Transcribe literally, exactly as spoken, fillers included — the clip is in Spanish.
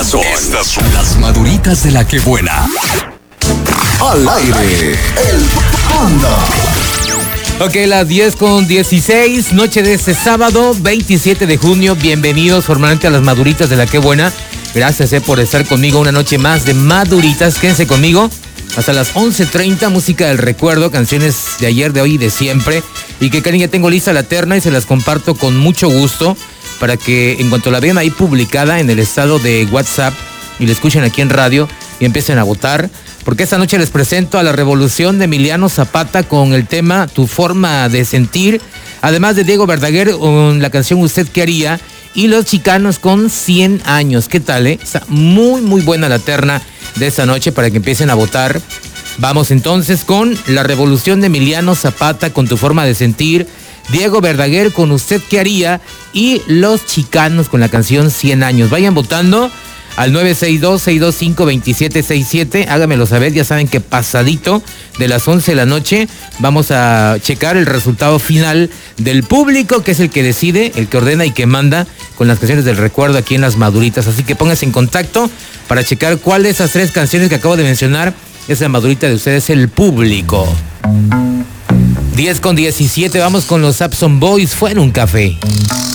Estas son, estas son las maduritas de la que buena. Al aire, el Panda. Ok, las diez con dieciséis, noche de este sábado, veintisiete de junio. Bienvenidos formalmente a las maduritas de la que buena. Gracias eh, por estar conmigo una noche más de maduritas. Quédense conmigo hasta las once treinta, música del recuerdo, canciones de ayer, de hoy y de siempre. Y que Karen, ya tengo lista la terna y se las comparto con mucho gusto para que en cuanto la vean ahí publicada en el estado de WhatsApp y la escuchen aquí en radio y empiecen a votar. Porque esta noche les presento a La Revolución de Emiliano Zapata con el tema Tu Forma de Sentir. Además de Diego Verdaguer con la canción Usted Qué Haría. Y Los Chicanos con cien años. ¿Qué tal, eh? Está muy, muy buena la terna de esta noche para que empiecen a votar. Vamos entonces con La Revolución de Emiliano Zapata con Tu Forma de Sentir. Diego Verdaguer con Usted Qué Haría. Y Los Chicanos con la canción cien años. Vayan votando al nueve seis dos, seis dos cinco, dos siete seis siete. Háganmelo saber, ya saben que pasadito de las once de la noche vamos a checar el resultado final del público, que es el que decide, el que ordena y que manda con las canciones del recuerdo aquí en Las Maduritas. Así que pónganse en contacto para checar cuál de esas tres canciones que acabo de mencionar es la madurita de ustedes, el público. diez con diecisiete, vamos con los Sapson Boys, Fue en un Café.